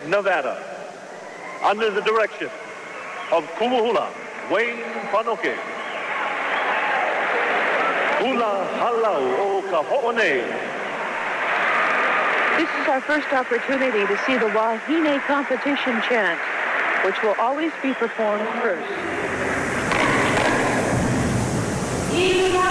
Nevada, under the direction of Kumuhula Wayne Panoke. Hula halau o ka ho'one. This is our first opportunity to see the Wahine competition chant, which will always be performed first.